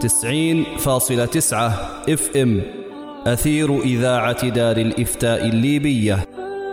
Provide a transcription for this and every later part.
90.9 FM أثير إذاعة دار الإفتاء الليبية.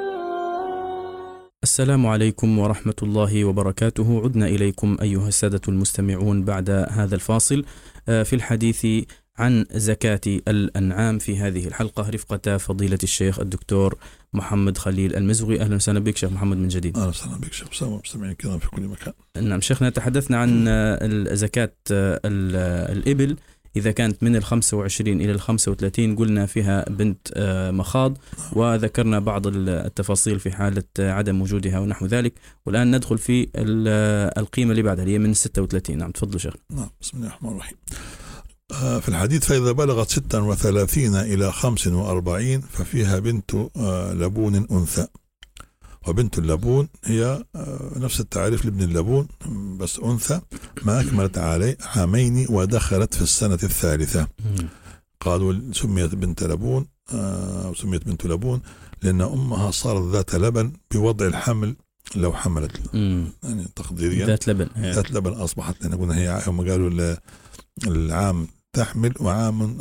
السلام عليكم ورحمة الله وبركاته. عدنا إليكم أيها السادة المستمعون بعد هذا الفاصل في الحديث عن زكاة الأنعام في هذه الحلقة رفقة فضيلة الشيخ الدكتور محمد خليل المزغي. أهلا وسهلا بك شيخ محمد من جديد. أهلا وسهلا بك شيخ أسامة ومستمعين الكرام في كل مكان. نعم شيخنا، تحدثنا عن زكاة الإبل إذا كانت من 25 إلى 35 قلنا فيها بنت مخاض، وذكرنا بعض التفاصيل في حالة عدم وجودها ونحو ذلك، والآن ندخل في القيمة اللي بعدها هي من 36. نعم تفضل شيخ. نعم بسم الله الرحمن الرحيم. في الحديث فإذا بلغت 36 إلى 45 ففيها بنت لبون أنثى، وبنت اللبون هي نفس التعريف لابن اللبون بس أنثى ما أكملت عليه عامين ودخلت في السنة الثالثة. قالوا سميت بنت لبون وسميت بنت لبون لأن أمها صارت ذات لبن بوضع الحمل لو حملت، يعني تقديريا ذات لبن ذات لبن أصبحت، لأن قلنا هي هم قالوا العام تحمل وعام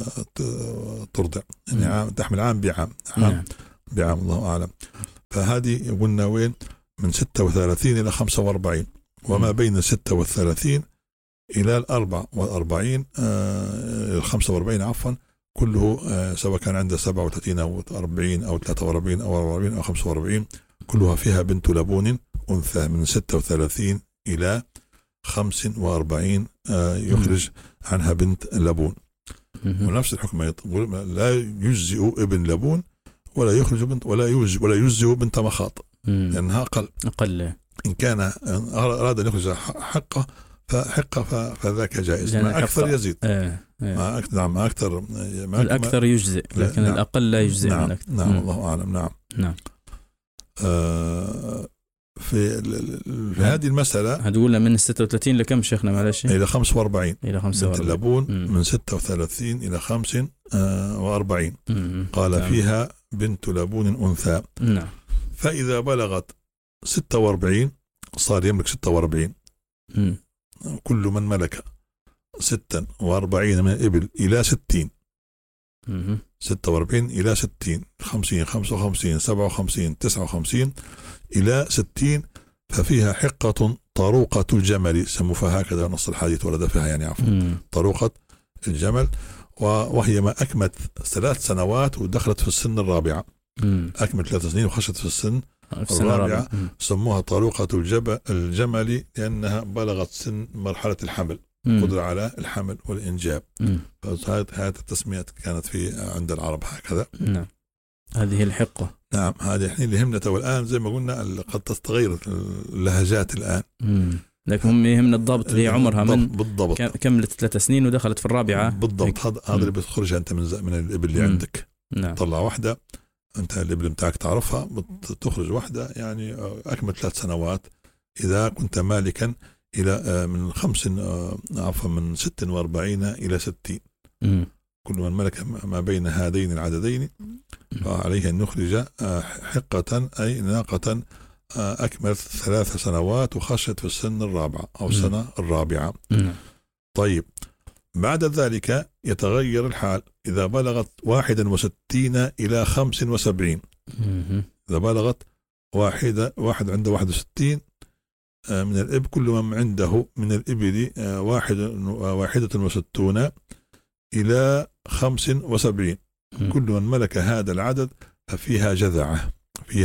ترضع، يعني عام تحمل عام بعام بعام الله أعلم. فهذه قلنا وين من 36 إلى 45، وما بين 36 إلى 44 45 عفوا كله سواء كان عنده 37 أو 40 أو 43 أو 44 أو 45 كلها فيها بنت لبون أنثى من 36 إلى 45 يخرج عنها بنت لبون. ونفس الحكم يقول لا يجزئ ابن لبون ولا يخرج بنت ولا يجزئ بنت مخاض لأنها أقل. إن كان أراد أن يخرج حقه فذاك جائز، ما أكثر يزيد ما أكثر. نعم ما أكثر الأكثر يجزئ لكن نعم. الأقل لا يجزئ. نعم الله أعلم. نعم في هذه المسألة هتقولنا من 36 لكم شيخنا معلش؟ إلى 45. بنت اللبون من 36 إلى 45 قال فيها بنت لبون أنثى. نعم. فإذا بلغت 46 صار يملك 46. كل من ملك 46 من الإبل إلى 60 46 إلى 60 50 55 57 59 إلى 60 ففيها حقة طروقة الجمل سموها هكذا نص الحديث ورد فيها يعني عفوا طروقة الجمل، وهي ما أكملت 3 سنوات ودخلت في السن الرابعة. أكملت 3 سنين وخشت في السن الرابعة سموها طروقة الجمل لأنها بلغت سن مرحلة الحمل، قدرة على الحمل والإنجاب. هذه التسمية كانت في عند العرب هكذا. نعم هذه الحقة. نعم هذه احنا اللي همنا، والآن زي ما قلنا قد تتغير اللهجات الآن. لكن هم يهمنا الضبط، هي عمرها من بالضبط كملت 3 سنين ودخلت في الرابعة بالضبط. هذا اللي بتخرج أنت من الإبل اللي عندك. نعم. طلع واحدة أنت الإبل بتاعك تعرفها بتخرج واحدة يعني أكمل 3 سنوات إذا كنت مالكا إلى من 46 إلى 60. كل من ملك ما بين هذين العددين فعليه أن يخرج حقة أي ناقة أكملت 3 سنوات وخشت في السن الرابعة أو السنة الرابعة. طيب بعد ذلك يتغير الحال إذا بلغت 61 إلى 75. إذا بلغت واحد عنده 61 من الإبل، كل من عنده من الإبل 61 إلى 75 كل من ملك هذا العدد ففيها جذعة،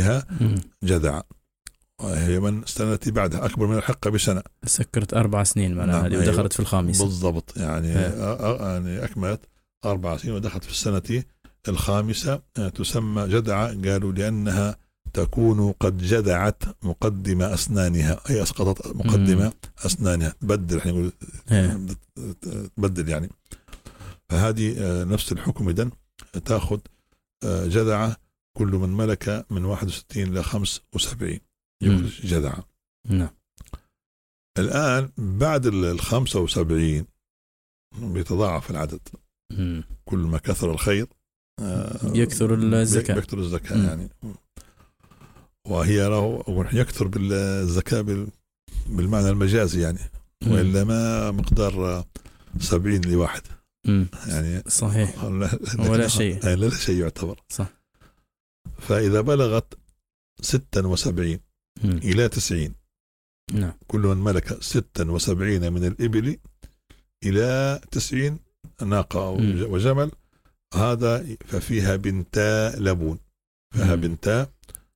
وهي من السنة بعدها أكبر من الحقة بسنة، سكرت 4 سنين معناها. نعم. ودخلت في الخامسة بالضبط يعني أكملت 4 سنين ودخلت في السنة الخامسة تسمى جذعة. قالوا لأنها تكون قد جذعت مقدم أسنانها، أي أسقطت مقدمة أسنانها، تبدل احنا نقول تبدل يعني. فهذه نفس الحكم إذن تأخذ جذعة كل من ملك من 61 إلى 75 يخرج جذعة. نعم. الآن بعد 75 بيتضاعف العدد. كل ما كثر الخير يكثر الزكاة يعني. وهي يكثر بالزكاة بالمعنى المجازي يعني، وإلا ما مقدار 70 لواحد يعني صحيح ولا شيء لا شيء يعتبر صح. فإذا بلغت 76 إلى 90 نعم كل من ملك 76 من الإبل إلى 90 ناقة وجمل هذا ففيها بنتا لبون. فيها بنتا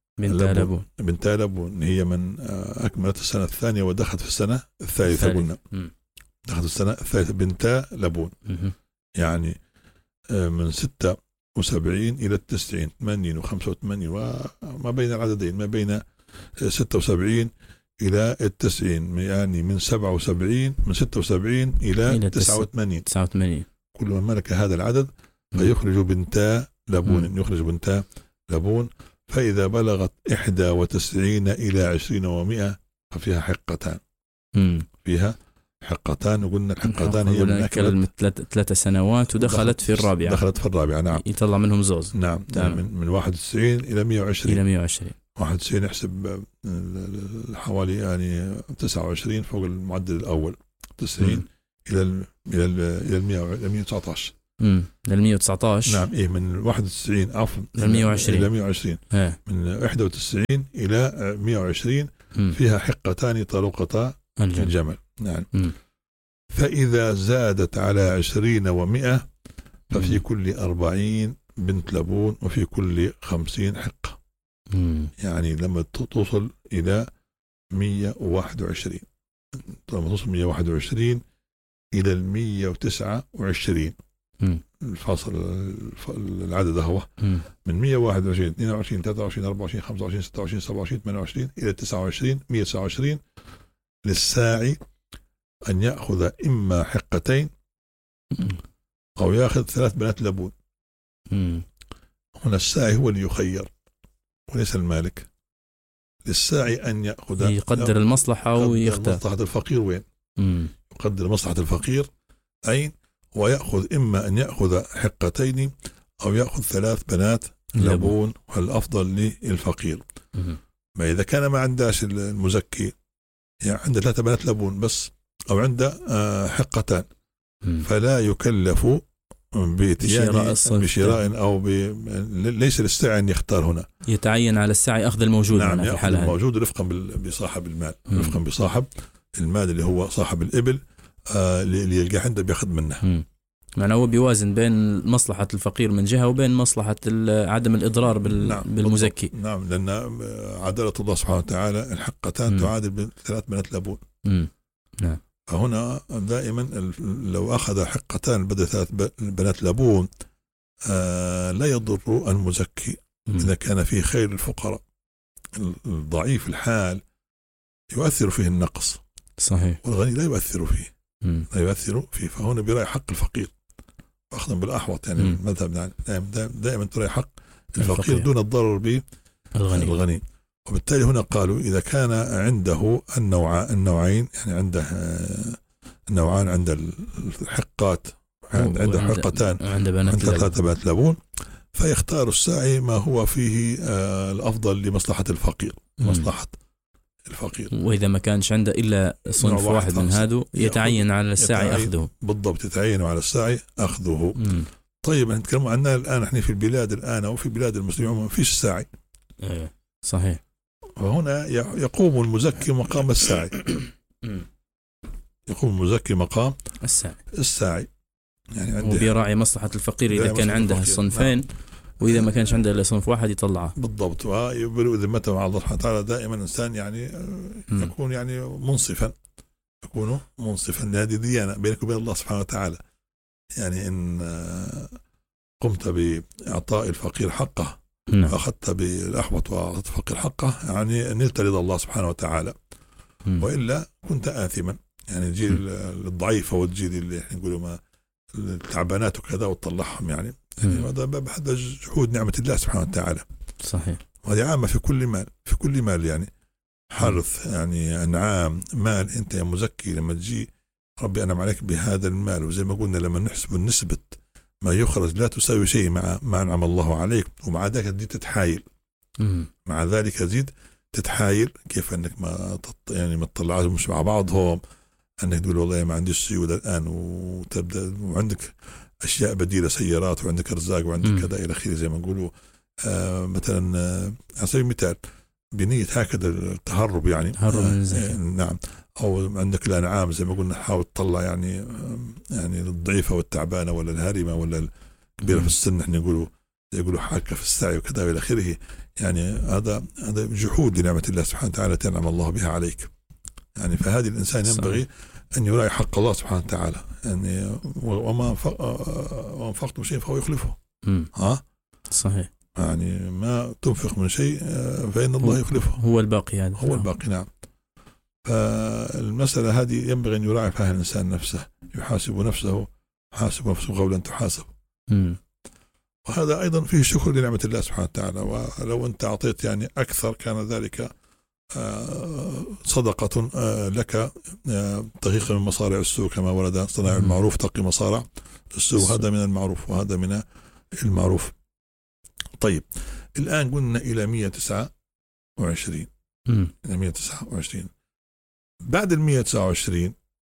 لبون هي من أكملت السنة الثانية ودخلت في السنة الثالثة. قلنا دخلت السنة الثالثة بنتا لبون يعني من 76 إلى 90 80 و85 وما بين العددين ما بين 76 إلى 90 يعني من 77 من 76 إلى 89 كل من ملك هذا العدد فيخرج بنتا لبون فإذا بلغت 91 إلى 20 و100 ففيها حقتان. فيها حقتان وقلنا الحقتان هي من أكمل 3 سنوات ودخلت في الرابعة. نعم يطلع منهم زوز. نعم من 91 إلى 120 91 يحسب حوالي يعني 29 فوق المعدل الأول 90 إلى 119 119 نعم إيه من 91 عفوا إلى 120 من 91 إلى 120 فيها حقتان طلقتا الجمل. نعم فإذا زادت على 20 و100 ففي كل 40 بنت لبون وفي كل 50 حقة. يعني لما توصل إلى 121 لما توصل 121 إلى 129 الفاصل العدد هو من 121 22 23 24 25 26 27 28 إلى 29 129 للساعي أن يأخذ إما حقتين أو يأخذ 3 بنات لبون. هنا الساعي هو اللي يخير وليس المالك. للساعي أن يأخذ يقدر المصلحة ويختار مصلحة الفقير وين يقدر مصلحة الفقير أين ويأخذ إما أن يأخذ حقتين أو يأخذ 3 بنات لبون والأفضل للفقير. ما إذا كان ما عندهش المزكي يعني عنده 3 بنات لبون بس أو عنده حقتان فلا يكلف بشراء أو ليس للساعي أن يختار. هنا يتعين على الساعي أخذ الموجود. نعم يأخذ الموجود رفقا بصاحب المال رفقا بصاحب المال اللي هو صاحب الإبل اللي يلقى عنده بيأخذ منه. معناه هو بيوازن بين مصلحة الفقير من جهة وبين مصلحة عدم الإضرار بالمزكي. نعم لأن عدالة الله سبحانه وتعالى الحقتان تعادل 3 بنات لبون. نعم فهنا دائما لو أخذ حقتان بدل 3 بنات لبون لا يضر المزكي إذا كان فيه خير الفقراء. الضعيف الحال يؤثر فيه النقص صحيح والغني لا يؤثر فيه فهنا برأي حق الفقير أخذا بالأحوط يعني المذهب دائما ترى حق الفقير دون الضرر بالغني. وبالتالي هنا قالوا إذا كان عنده النوعين يعني عنده النوعان عند الحقات عنده حقتان عنده 3 بنات لبون فيختار الساعي ما هو فيه الأفضل لمصلحة الفقير مصلحة الفقير. وإذا ما كانش عنده إلا صنف واحد من هذا يتعين على الساعي أخذه. بالضبط يتعين على الساعي أخذه. طيب نتكلم عنها الآن احنا في البلاد الآن أو في بلاد المسلمين ما فيش ساعي. صحيح. وهنا يقوم المزكي مقام الساعي. يقوم المزكي مقام الساعي يعني عنده وبيراعي مصلحة الفقير إذا كان عنده صنفين وإذا ما كانش عنده إلا صنف واحد يطلعه. بالضبط. ويبرئ ذمته مع الله سبحانه وتعالى. دائما الإنسان يعني يكون يعني منصفا لهذه الديانة بينك وبين الله سبحانه وتعالى. يعني إن قمت بإعطاء الفقير حقه أخذت بالأحوط وأعطت الفقير حقه يعني نلت رضا الله سبحانه وتعالى. وإلا كنت آثما. يعني الجيل الضعيف هو الجيل اللي احنا نقوله ما التعبانات وكذا وتطلعهم يعني هذا باب حتى جحود نعمة الله سبحانه وتعالى. صحيح. وهذه عامة في كل مال يعني حرث يعني أنعام مال. أنت يا مزكي لما تجي ربي أنعم عليك بهذا المال وزي ما قلنا لما نحسب النسبة ما يخرج لا تساوي شيء مع ما أنعم الله عليك ومع ذلك تزيد تتحايل. مع ذلك تزيد تتحايل كيف أنك ما تطلعهم مش مع بعضهم أنك تقول والله ما عنديش سيولة الآن، وتبدأ وعندك أشياء بديلة، سيارات وعندك أرزاق وعندك كذا إلى آخره زي ما نقولوا. مثلا على سبيل المثال بنية هكذا التهرب يعني نعم، أو عندك الأنعام زي ما قلنا حاول تطلع يعني الضعيفة والتعبانة ولا الهارمة ولا الكبيرة في السن، نحن يقولوا حاكة في السعي وكذا إلى آخره. يعني هذا جحود لنعمة الله سبحانه وتعالى تنعم الله بها عليك. يعني فهذه الإنسان ينبغي أن يراعي حق الله سبحانه وتعالى، يعني وما أنفقتم شيء فهو يخلفه. صحيح. يعني ما تنفق من شيء فإن الله يخلفه، هو الباقي، هذا هو الباقي. نعم. فالمسألة هذه ينبغي أن يراعي فيها الإنسان نفسه، يحاسب نفسه، حاسب نفسه قبل أن تحاسب. وهذا أيضا فيه شكر لنعمة الله سبحانه وتعالى. ولو أنت أعطيت يعني أكثر كان ذلك صدقة لك تغيق من مصارع السوء، كما ورد صناع المعروف تقي مصارع السوء. هذا من المعروف وهذا من المعروف. طيب الآن قلنا إلى 129. إلى 129. بعد 129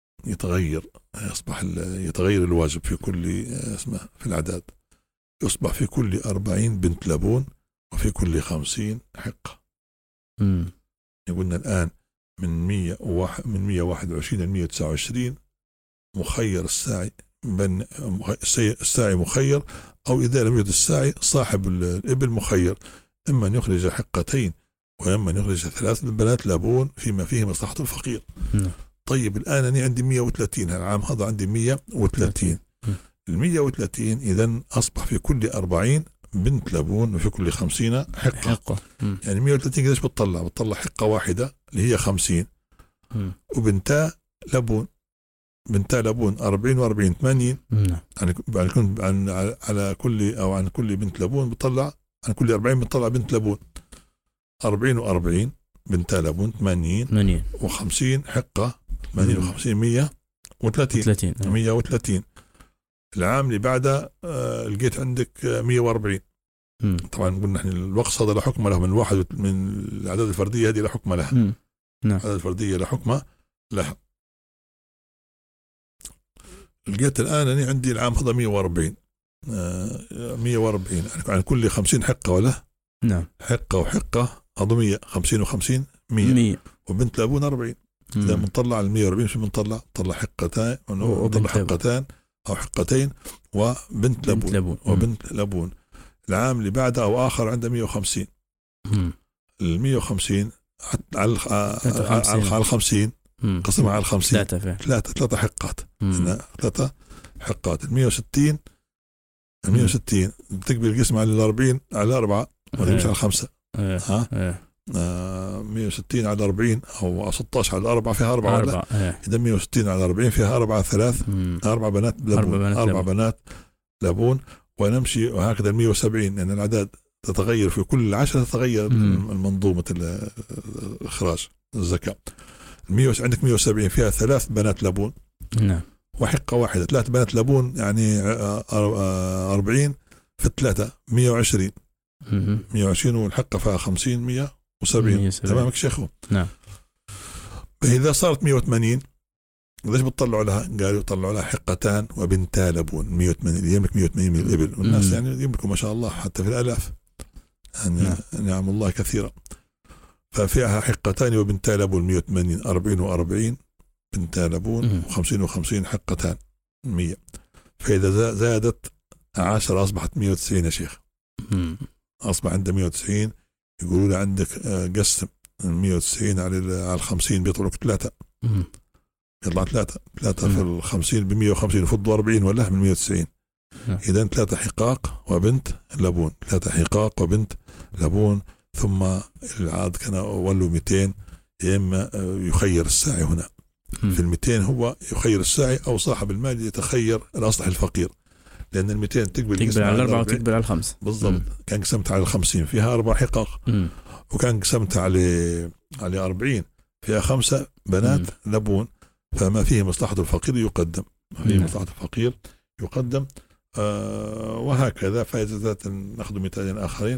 يتغير الواجب في كل في العداد، يصبح في كل 40 بنت لبون وفي كل 50 حقة. قلنا الآن من 121 إلى 129 مخير الساعي، الساعي مخير، أو إذا لم يوجد الساعي صاحب الإبل مخير، إما أن يخرج حقتين وإما أن يخرج 3 بنات لبون فيما فيه مصلحة الفقير. طيب الآن أنا عندي 130، العام هذا عندي 130. 130 إذن أصبح في كل 40 بنت لبون وفي كل 50 حقة. يعني 130 قديش بتطلع حقة واحدة اللي هي 50 وبنتا لبون. بنتا لبون 40 و40 80. على كل أو عن كل بنت لبون بتطلع، عن كل 40 بتطلع بنت لبون. 40 و40 بنتا لبون 80 و50 حقة. 80 و50 130. 130. العام اللي بعده لقيت عندك 140. طبعا قلنا نحن الوقت هذا لا حكم له، من الأعداد الفردية هذه لا حكم لها. نعم. الأعداد الفردية لا حكم لها. لقيت الآن أنا عندي العام هذا 140. 140 عن كل 50 حقة ولا؟ نعم. حقة وحقة هذا 100. 50 و50 100. وبنت لابون 40. إذا بنطلع على 140 شو بنطلع؟ طلع حقتان وطلع حقتان أو حقتين وبنت لبون وبنت لبون. العام اللي بعده أو آخر عنده 150. 150 على 50 قسمها على 50 ثلاثة حقات. 3 حقات. 160 بتقبل القسم على 40 على 4 ولا على 5. 160 على 40 أو 16 على 4 فيها 4. إذا 160 على 40 فيها 4 3 4 بنات لبون. 4 بنات لبون. ونمشي وهكذا 170 لأن الأعداد تتغير في كل 10 تتغير المنظومة الإخراج الزكاة. عندك 170 فيها 3 بنات لبون. نعم. وحقة واحدة. 3 بنات لبون يعني 40 في 3 120. 120 والحقة فيها 50 170. تمامك شيخو. نعم. إذا صارت 180 ليش بتطلعوا لها؟ قالوا يطلعوا لها حقتان وبنتا لبون. 180 يملك 180 من الإبل، والناس يعني يملكوا ما شاء الله حتى في الآلاف. يعني نعم الله كثيرة. ففيها حقتان وبنتا لبون 180. 40 و40 بنتا لبون و50 و50 حقتان 100. فإذا زادت 10 أصبحت 190 يا شيخ. أصبح عنده 190. يقولوا له عندك قسم 190 على 50 بيطلعوا 3. يطلع 3 في 50 ب 150 يفضوا 40 ولا من 190. إذن 3 حقاق وبنت لبون. 3 حقاق وبنت لبون. ثم العاد كان ولوا 200. يا إما يخير الساعي هنا في 200 هو يخير الساعي أو صاحب المال يتخير الأصلح الفقير، لأن 200 تقبل على 4 وتقبل على 5 بالضبط. كان قسمت على 50 فيها 4 حقاق. وكان قسمت على 40 فيها 5 بنات لبون. فما فيه مصلحة الفقير يقدم. مصلحة الفقير يقدم. وهكذا. فإذا زادت نأخذ مثالين آخرين.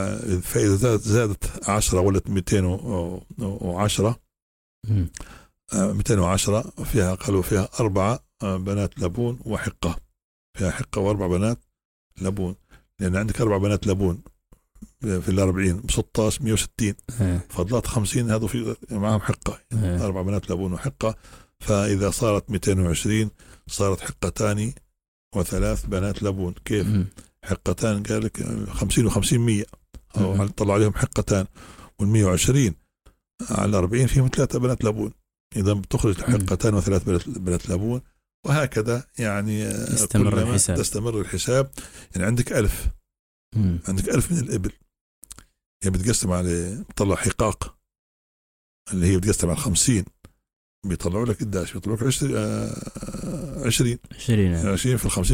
فإذا زادت 10 ولت 210 210 فيها قالوا فيها 4 بنات لبون وحقة، فيها حقة و4 بنات لبون، لأن عندك 4 بنات لبون في 40 ب 16 160 فضلات 50 هذا في معهم حقة 4 بنات لبون وحقة، فإذا صارت 220 صارت حقتان و3 بنات لبون. كيف حقتان؟ قال لك 50 و50 100 أو طلع عليهم حقتان، وال120 على 40 فيهم 3 بنات لبون، إذا بتخرج حقتان و3 بنات لبون، وهكذا يعني تستمر الحساب. يعني عندك 1000 عندك 1000 من الإبل، هي بتقسم على بتطلع حقاق اللي هي بتقسم على 50 بيطلعوا لك قداش؟ بيطلعوا لك 20 في 50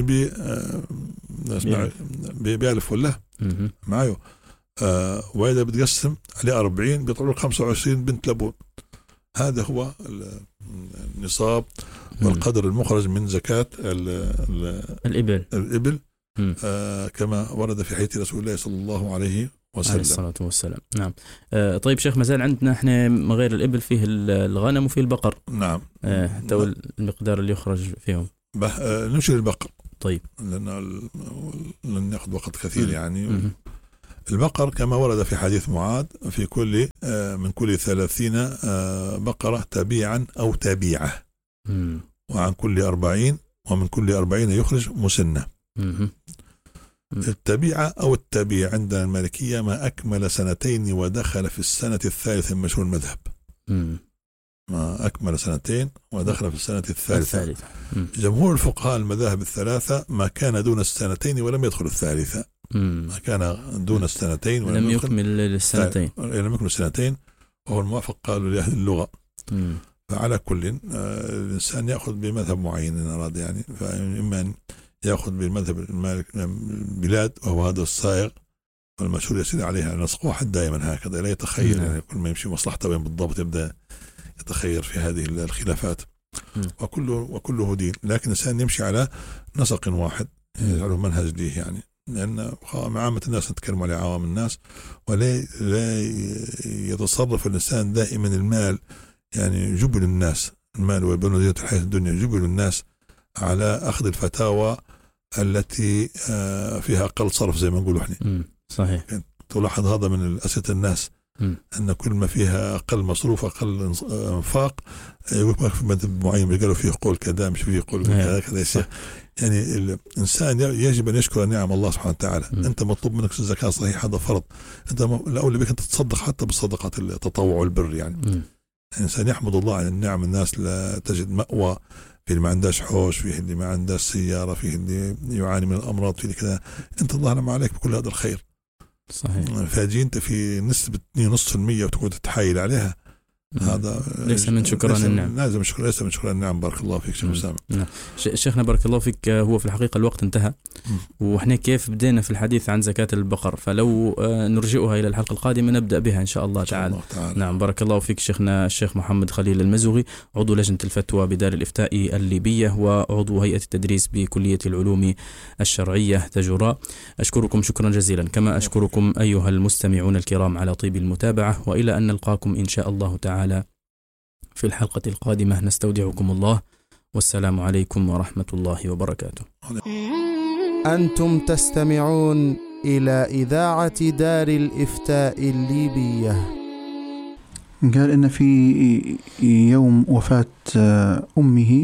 ب1000 ولا معايا. وإذا بتقسم على 40 بيطلعوا لك 25 بنت لبون. هذا هو النصاب والقدر المخرج من زكاة الإبل كما ورد في حديث رسول الله صلى الله عليه الصلاة والسلام. نعم. طيب شيخ، ما زال عندنا احنا غير الإبل فيه الغنم وفيه البقر. نعم. المقدار اللي يخرج فيهم نمشي للبقر. طيب. لن يأخذ وقت كثير يعني. البقر كما ورد في حديث معاذ في كل من كل 30 بقرة تبيعا أو تبيعة، وعن كل 40 ومن كل 40 يخرج مسنة. التبيعة أو التبيع عند المالكية ما أكمل 2 ودخل في السنة الثالثة مشهور المذهب. ما أكمل 2 ودخل في السنة الثالثة. جمهور الفقهاء المذاهب الثلاثة ما كان دون 2 ولم يدخل الثالثة. ما كان دون 2 ولم يكمل السنتين. لم يكمل 2 وهو الموافق قالوا لأهل اللغة. فعلى كل الإنسان يأخذ بمذهب معين إن أراد يعني، فإما أن يأخذ بالمذهب البلاد وهو هذا السائغ والمشهور يسير عليها نسق واحد دائما هكذا، لا يتخير يعني كل ما يمشي مصلحته وين بالضبط يبدأ يتخير في هذه الخلافات. وكله دين، لكن الإنسان يمشي على نسق واحد يجعله منهج ليه يعني، لأن عامة الناس نتكلم على عوام الناس، ولا يتصرف الإنسان دائما المال يعني جبل الناس، المال ويبنوا زينة الحياة الدنيا، جبل الناس على أخذ الفتاوى التي فيها أقل صرف زي ما نقول احنا. صحيح. تلاحظ هذا من الأسئلة الناس أن كل ما فيها أقل مصروف أقل انفاق يقول في مذهب معين قالوا فيه قول كذا مش فيه قول كذا. يعني الإنسان يجب أن يشكر نعم الله سبحانه وتعالى. أنت مطلوب منك الزكاة صحيح، هذا فرض، أنت الأولى بك أن تتصدق حتى بالصدقة التطوع والبر يعني. الإنسان يحمد الله على النعم. الناس لا تجد مأوى، في اللي ما عندهش حوش، فيه اللي ما عندهش سيارة، فيه اللي يعاني من الأمراض، فيه كذا. أنت الله نعم عليك بكل هذا الخير. صحيح. فاجي أنت في نسبة 2.5% وتقعد تتحايل عليها، هذا ليس من شكران النعم. ليس من شكران النعم. بارك الله فيك شيخ أسامة. شيخنا بارك الله فيك، هو في الحقيقة الوقت انتهى، وإحنا كيف بدينا في الحديث عن زكاة البقر، فلو نرجئها إلى الحلقة القادمة نبدأ بها إن شاء الله تعالى. نعم. بارك الله فيك شيخنا الشيخ محمد خليل المزوغي، عضو لجنة الفتوى بدار الإفتاء الليبية وعضو هيئة التدريس بكلية العلوم الشرعية تجوراء. أشكركم شكرا جزيلا، كما أشكركم أيها المستمعون الكرام على طيب المتابعة، وإلى أن نلقاكم إن شاء الله تعالى في الحلقة القادمة. نستودعكم الله، والسلام عليكم ورحمة الله وبركاته. أنتم تستمعون إلى إذاعة دار الإفتاء الليبية. قال إن في يوم وفاة أمه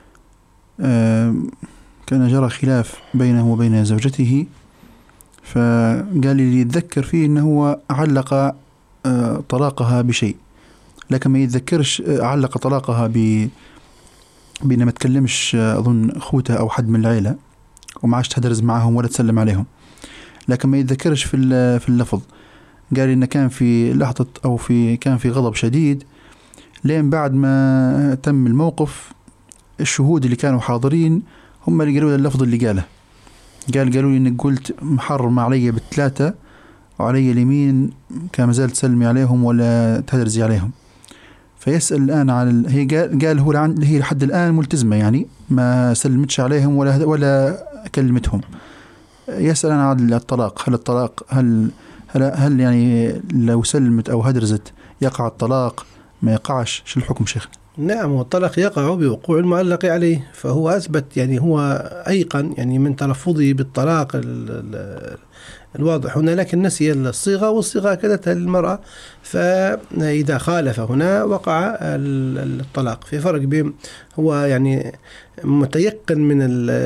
كان جرى خلاف بينه وبين زوجته، فقال لي يتذكر فيه أنه هو علق طلاقها بشيء، لكن ما يتذكرش علق طلاقها بأنه ما تكلمش أظن أخوتها أو حد من العائلة، وما عادش تدرز معهم ولا تسلم عليهم، لكن ما يتذكرش في اللفظ. قال إنه كان في لحظة أو كان في غضب شديد، لين بعد ما تم الموقف الشهود اللي كانوا حاضرين هم اللي قالوا اللفظ اللي قاله. قالوا لي إنك قلت محرم علي ب3 وعلي اليمين كان مازال تسلمي عليهم ولا تدرزي عليهم. فيسأل الآن عن هي قال هي لحد الآن ملتزمة، يعني ما سلمتش عليهم ولا كلمتهم. يسأل عن الطلاق، هل يعني لو سلمت أو هدرزت يقع الطلاق ما يقعش؟ شو الحكم شيخ؟ نعم، والطلاق يقع بوقوع المعلق عليه، فهو أثبت يعني هو أيقن يعني من تلفظه بالطلاق الواضح هنا، لكن نسي الصيغة، والصيغة أكدتها للمرأة، فإذا خالف هنا وقع الطلاق. في فرق بين هو يعني متيقن من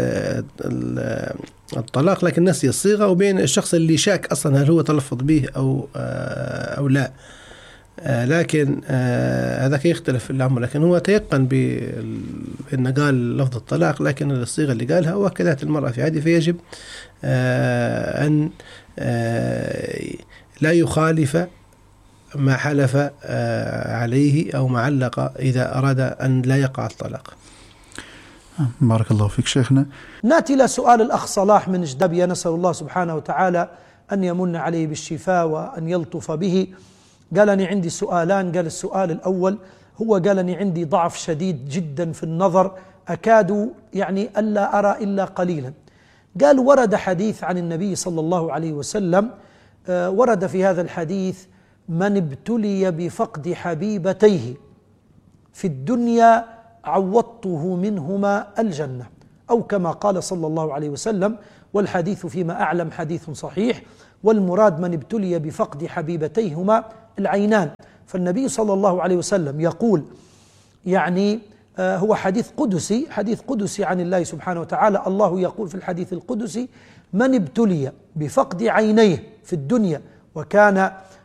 الطلاق لكن نسي الصيغة، وبين الشخص اللي شاك أصلا هل هو تلفظ به أو لا، لكن هذاك يختلف الأمر، لكن هو تيقن بأن قال لفظ الطلاق لكن الصيغة اللي قالها وأكدت المرأة في هذه، فيجب أن لا يخالف ما حلف عليه أو ما علق إذا أراد أن لا يقع الطلاق. بارك الله فيك شيخنا. نأتي إلى سؤال الأخ صلاح من جدبية، نسأل الله سبحانه وتعالى أن يمن عليه بالشفاء وأن يلطف به. قال أني عندي سؤالان. قال السؤال الأول هو قال أني عندي ضعف شديد جدا في النظر، أكاد يعني ألا أرى إلا قليلا. قال ورد حديث عن النبي صلى الله عليه وسلم، ورد في هذا الحديث: من ابتلي بفقد حبيبتيه في الدنيا عوضته منهما الجنة، أو كما قال صلى الله عليه وسلم، والحديث فيما أعلم حديث صحيح، والمراد من ابتلي بفقد حبيبتيهما العينان. فالنبي صلى الله عليه وسلم يقول يعني هو حديث قدسي عن الله سبحانه وتعالى. الله يقول في الحديث القدسي: من ابتلي بفقد عينيه في الدنيا وكان